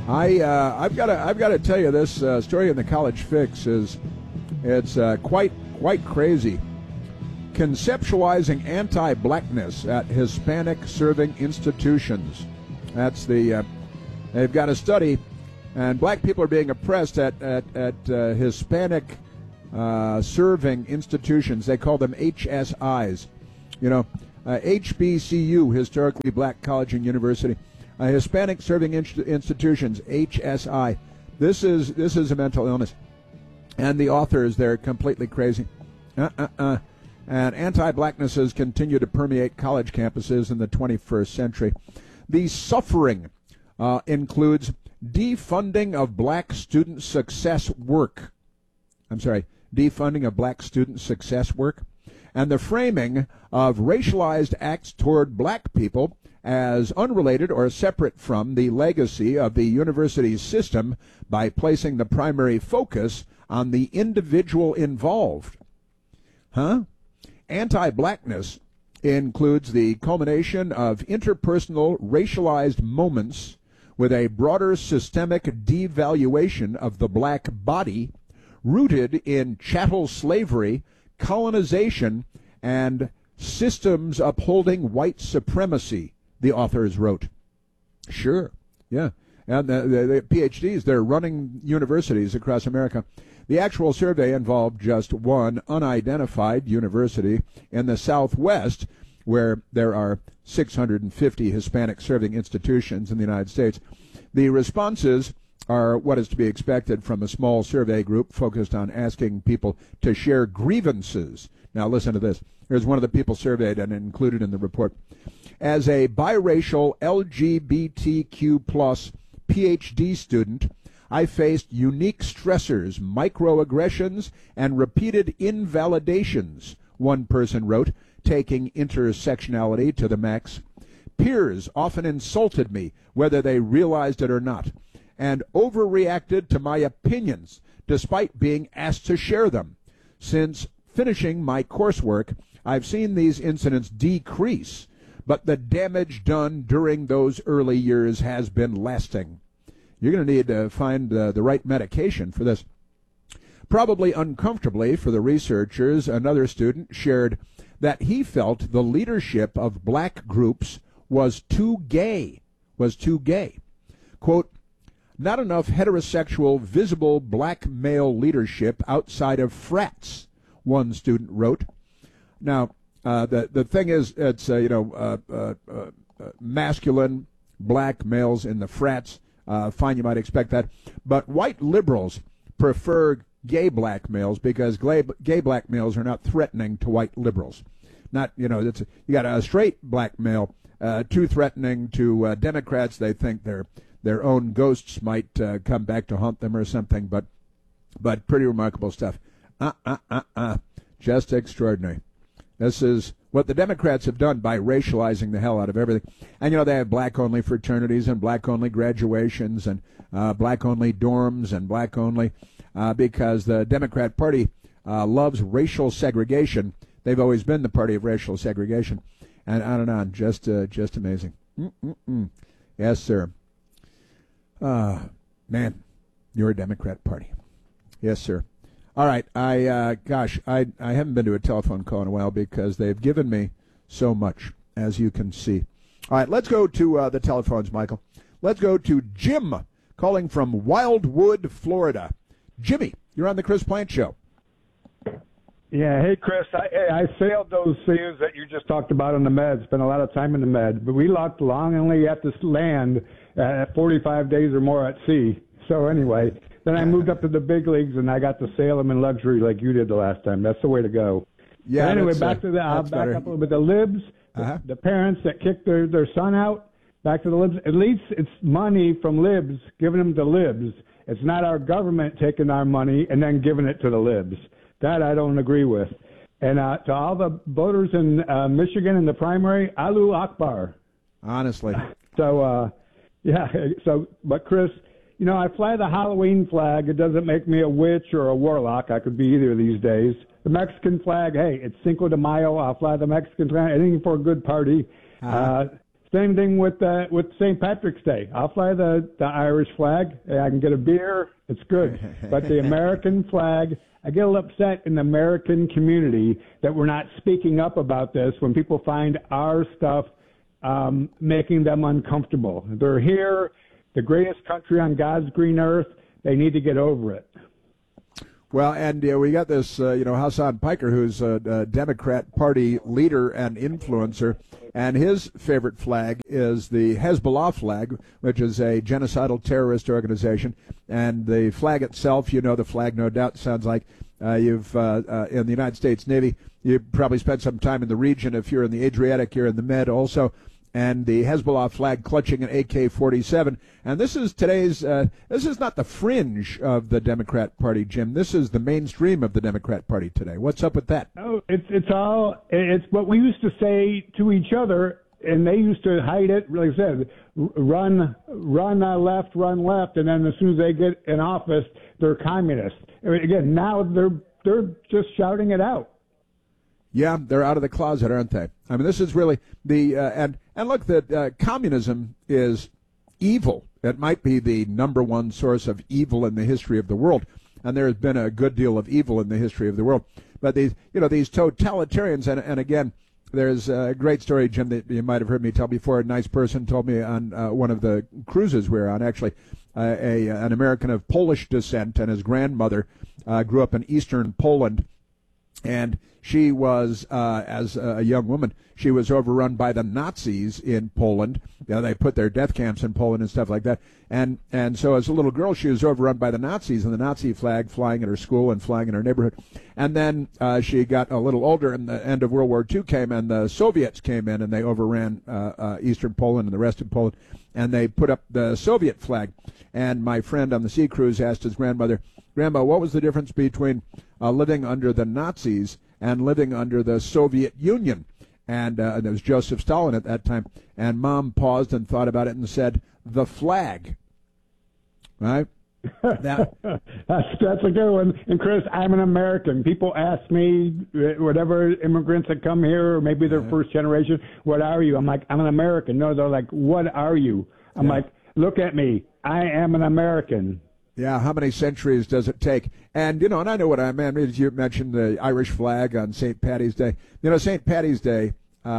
I've got to tell you, this story in the College Fix it's quite crazy. Conceptualizing anti-blackness at Hispanic serving institutions. That's they've got a study, and black people are being oppressed at Hispanic serving institutions. They call them HSIs. HBCU, historically black college and university. Hispanic serving institutions, HSI. This is a mental illness, and the authors, they're completely crazy. And anti-blacknesses continue to permeate college campuses in the 21st century. The suffering includes defunding of black student success work. Defunding of black student success work, and the framing of racialized acts toward black people as unrelated or separate from the legacy of the university system by placing the primary focus on the individual involved. Anti-blackness includes the culmination of interpersonal racialized moments with a broader systemic devaluation of the black body rooted in chattel slavery, colonization, and systems upholding white supremacy, the authors wrote. Sure, yeah. And the PhDs, they're running universities across America. The actual survey involved just one unidentified university in the Southwest, where there are 650 Hispanic serving institutions in the United States. The responses are what is to be expected from a small survey group focused on asking people to share grievances. Now listen to this. Here's one of the people surveyed and included in the report. As a biracial LGBTQ plus PhD student, I faced unique stressors, microaggressions, and repeated invalidations, one person wrote, taking intersectionality to the max. Peers often insulted me, whether they realized it or not, and overreacted to my opinions, despite being asked to share them. Since finishing my coursework, I've seen these incidents decrease, but the damage done during those early years has been lasting. You're going to need to find the right medication for this. Probably uncomfortably for the researchers, another student shared that he felt the leadership of black groups was too gay. Quote, not enough heterosexual, visible black male leadership outside of frats, one student wrote. Now, the thing is, it's, masculine black males in the frats. Fine, you might expect that. But white liberals prefer gay black males because gay black males are not threatening to white liberals. Not, you got a straight black male too threatening to Democrats. They think their own ghosts might come back to haunt them or something. But pretty remarkable stuff. Just extraordinary. This is what the Democrats have done by racializing the hell out of everything. And, they have black-only fraternities and black-only graduations and black-only dorms and black-only because the Democrat Party loves racial segregation. They've always been the party of racial segregation. And on and on. Just amazing. Yes, sir. Man, you're a Democrat Party. Yes, sir. All right, I haven't been to a telephone call in a while because they've given me so much, as you can see. All right, let's go to the telephones, Michael. Let's go to Jim, calling from Wildwood, Florida. Jimmy, you're on the Chris Plant Show. Yeah, hey, Chris. I sailed those seas that you just talked about on the Med. Spent a lot of time in the Med. But we locked longingly at this land 45 days or more at sea. So anyway, then I moved up to the big leagues, and I got to sail them in luxury like you did the last time. That's the way to go. Yeah. But anyway, back to the back up a little bit. The libs, the parents that kicked their son out. Back to the libs. At least it's money from libs, giving them to libs. It's not our government taking our money and then giving it to the libs. That I don't agree with. And to all the voters in Michigan in the primary, Allahu Akbar. Honestly. So, but Chris, I fly the Halloween flag. It doesn't make me a witch or a warlock. I could be either these days. The Mexican flag, hey, it's Cinco de Mayo. I'll fly the Mexican flag. Anything for a good party. Same thing with St. Patrick's Day. I'll fly the Irish flag. I can get a beer. It's good. But the American flag, I get a little upset in the American community that we're not speaking up about this when people find our stuff making them uncomfortable. They're here, the greatest country on God's green earth. They need to get over it. Well, and we got this, Hassan Piker, who's a Democrat Party leader and influencer, and his favorite flag is the Hezbollah flag, which is a genocidal terrorist organization. And the flag itself, the flag, no doubt, sounds like you've in the United States Navy. You probably spent some time in the region. If you're in the Adriatic, you're in the Med also. And the Hezbollah flag clutching an AK-47. And this is today's, this is not the fringe of the Democrat Party, Jim. This is the mainstream of the Democrat Party today. What's up with that? Oh, it's what we used to say to each other, and they used to hide it. Like I said, run left, and then as soon as they get in office, they're communists. Again, now they're just shouting it out. Yeah, they're out of the closet, aren't they? I mean, this is really the and look, that communism is evil. It might be the number one source of evil in the history of the world, and there has been a good deal of evil in the history of the world. But these totalitarians, and again, there's a great story, Jim, that you might have heard me tell before. A nice person told me on one of the cruises we were on, actually, an American of Polish descent, and his grandmother grew up in eastern Poland. And she was, as a young woman, she was overrun by the Nazis in Poland. They put their death camps in Poland and stuff like that. And so as a little girl, she was overrun by the Nazis and the Nazi flag flying at her school and flying in her neighborhood. And then she got a little older, and the end of World War II came, and the Soviets came in, and they overran eastern Poland and the rest of Poland, and they put up the Soviet flag. And my friend on the sea cruise asked his grandmother, "Grandma, what was the difference between living under the Nazis and living under the Soviet Union?" And it was Joseph Stalin at that time. And Mom paused and thought about it and said, "The flag." Right? That's a good one. And Chris, I'm an American. People ask me, whatever immigrants that come here, or maybe they're first generation, what are you? I'm like, I'm an American. No, they're like, what are you? I'm like, look at me. I am an American. Yeah, how many centuries does it take? And, and I know what I meant. As you mentioned the Irish flag on St. Paddy's Day. St. Paddy's Day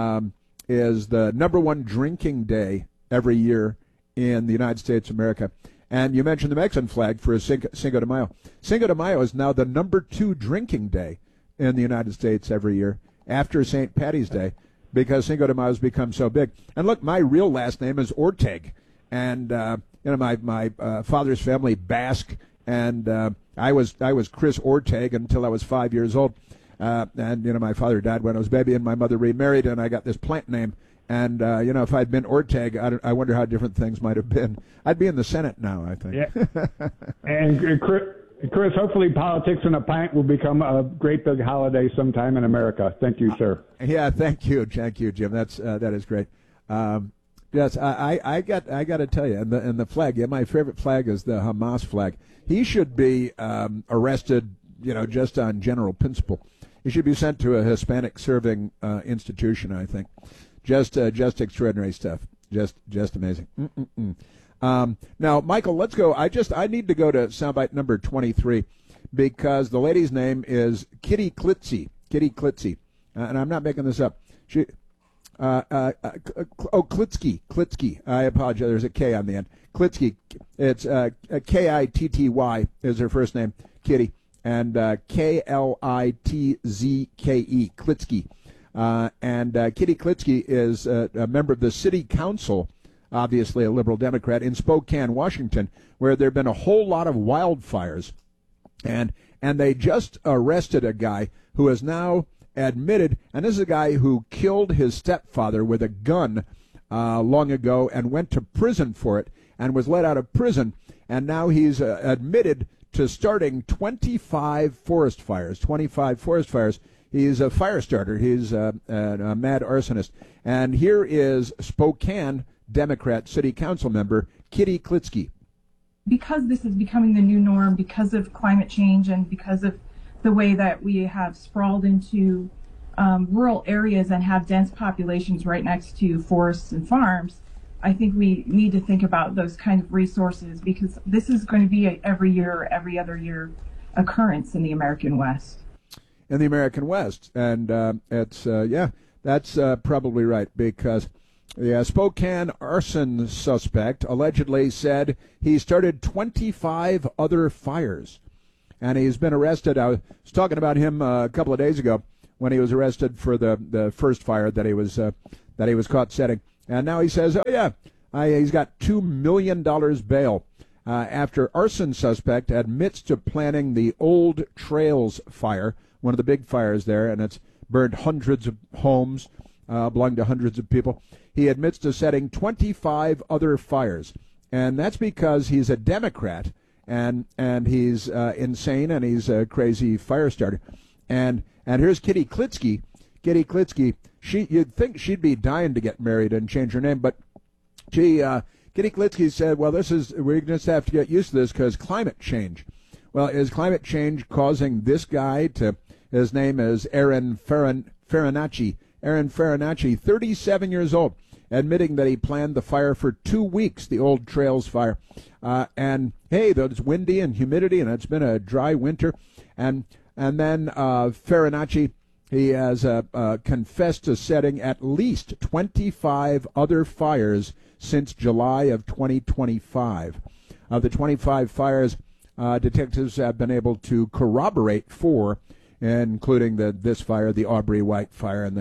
is the number one drinking day every year in the United States of America. And you mentioned the Mexican flag for Cinco de Mayo. Cinco de Mayo is now the number 2 drinking day in the United States every year after St. Paddy's Day because Cinco de Mayo has become so big. And look, my real last name is Orteg. And, my father's family, Basque, and I was Chris Orteg until I was 5 years old. And my father died when I was a baby, and my mother remarried, and I got this plant name. And, if I'd been Orteg, I wonder how different things might have been. I'd be in the Senate now, I think. Yeah. And Chris, hopefully politics and a pint will become a great big holiday sometime in America. Thank you, sir. Yeah, thank you, Jim. That is great. Yes, I got to tell you, and the flag. Yeah, my favorite flag is the Hamas flag. He should be arrested, just on general principle. He should be sent to a Hispanic serving institution. I think, just extraordinary stuff. Just amazing. Now, Michael, let's go. I need to go to soundbite number 23 because the lady's name is Kitty Klitschy. Kitty Klitschy, and I'm not making this up. Klitschy. I apologize. There's a K on the end. Klitschy. It's Kitty is her first name, Kitty, and Klitzke. Klitschy. And Kitty Klitschy is a member of the city council, obviously a liberal Democrat, in Spokane, Washington, where there have been a whole lot of wildfires. And they just arrested a guy who is now admitted, and this is a guy who killed his stepfather with a gun long ago and went to prison for it and was let out of prison, and now he's admitted to starting 25 forest fires. He's a fire starter. He's a mad arsonist. And here is Spokane Democrat City Council member Kitty Klitschy. Because this is becoming the new norm, because of climate change and because of the way that we have sprawled into rural areas and have dense populations right next to forests and farms, I think we need to think about those kind of resources, because this is going to be a every year or every other year occurrence in the American West. In the American West. And that's probably right, because the Spokane arson suspect allegedly said he started 25 other fires. And he's been arrested. I was talking about him a couple of days ago when he was arrested for the first fire that he was caught setting. And now he says, he's got $2 million bail after arson suspect admits to planning the Old Trails fire, one of the big fires there, and it's burned hundreds of homes, belonging to hundreds of people. He admits to setting 25 other fires, and that's because he's a Democrat, and he's insane, and he's a crazy fire starter. And here's Kitty Klitsky. Kitty Klitsky, you'd think she'd be dying to get married and change her name, but Kitty Klitsky said, well, we're just have to get used to this because climate change. Well, is climate change causing this guy his name is Aaron Farinacci. Aaron Farinacci, 37 years old, admitting that he planned the fire for 2 weeks, the Old Trails fire. And hey, though it's windy and humidity and it's been a dry winter. And then Farinacci, he has confessed to setting at least 25 other fires since July of 2025. Of the 25 fires, detectives have been able to corroborate 4, including this fire, the Aubrey White fire, and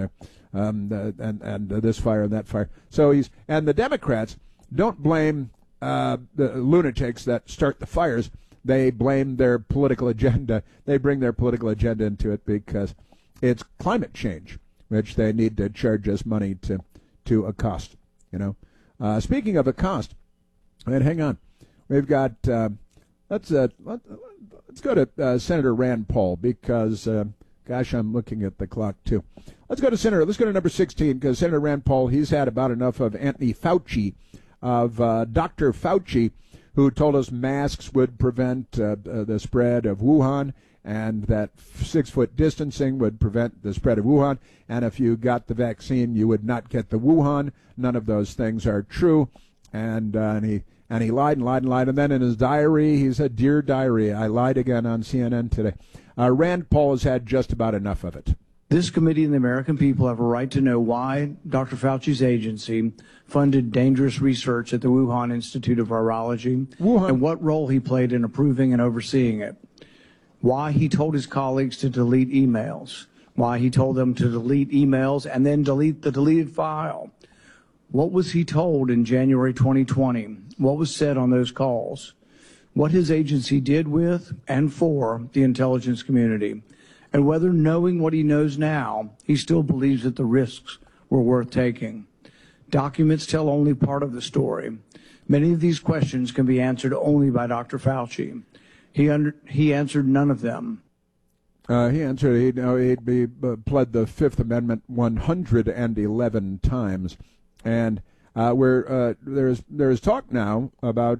this fire and that fire. So the Democrats don't blame the lunatics that start the fires. They blame their political agenda. They bring their political agenda into it because it's climate change, which they need to charge us money to accost. Speaking of accost, hang on, we've got let's go to Senator Rand Paul because I'm looking at the clock too. Let's go to number 16 because Senator Rand Paul, he's had about enough of Anthony Fauci, of Dr. Fauci, who told us masks would prevent the spread of Wuhan, and that 6-foot distancing would prevent the spread of Wuhan, and if you got the vaccine, you would not get the Wuhan. None of those things are true, and he lied and lied and lied, and then in his diary, he said, "Dear diary, I lied again on CNN today." Rand Paul has had just about enough of it. This committee and the American people have a right to know why Dr. Fauci's agency funded dangerous research at the Wuhan Institute of Virology and what role he played in approving and overseeing it. Why he told his colleagues to delete emails. Why he told them to delete emails and then delete the deleted file. What was he told in January 2020? What was said on those calls? What his agency did with and for the intelligence community. And whether, knowing what he knows now, he still believes that the risks were worth taking. Documents tell only part of the story. Many of these questions can be answered only by Dr. Fauci. He answered none of them. He answered he'd pled the Fifth Amendment 111 times, and there's talk now about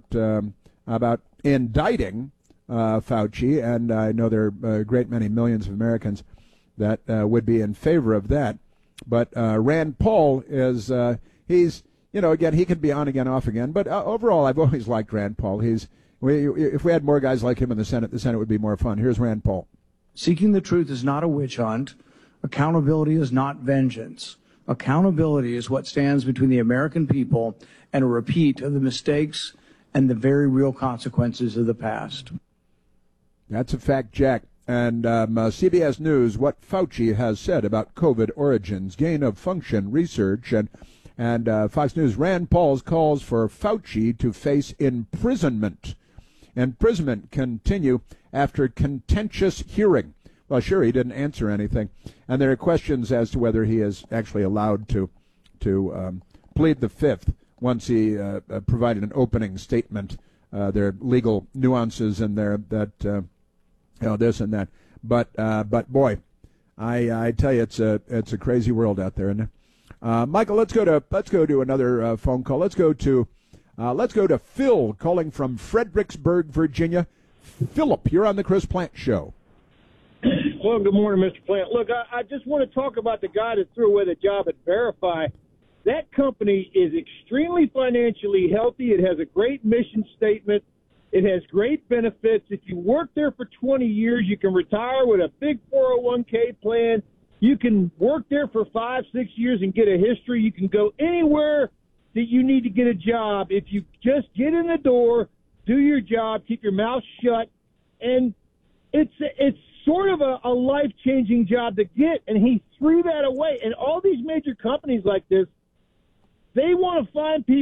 indicting Fauci, and I know there are a great many millions of Americans that would be in favor of that. But Rand Paul is he's again, he can be on again, off again. But overall, I've always liked Rand Paul. If we had more guys like him in the Senate would be more fun. Here's Rand Paul. Seeking the truth is not a witch hunt. Accountability is not vengeance. Accountability is what stands between the American people and a repeat of the mistakes and the very real consequences of the past. That's a fact, Jack. And CBS News, what Fauci has said about COVID origins, gain of function research, and Fox News, Rand Paul's calls for Fauci to face imprisonment. Imprisonment continue after contentious hearing. Well, sure, he didn't answer anything. And there are questions as to whether he is actually allowed to plead the Fifth once he provided an opening statement. There are legal nuances in there that this and that. But boy, I tell you, it's a crazy world out there, isn't it? Michael, let's go to another phone call. Let's go to Phil calling from Fredericksburg, Virginia. Philip, you're on the Chris Plante Show. Well, good morning, Mr. Plant. Look, I just want to talk about the guy that threw away the job at Verify. That company is extremely financially healthy. It has a great mission statement. It has great benefits. If you work there for 20 years, you can retire with a big 401k plan. You can work there for 5, 6 years and get a history. You can go anywhere that you need to get a job. If you just get in the door, do your job, keep your mouth shut, and it's sort of a life-changing job to get, and he threw that away. And all these major companies like this, they want to find people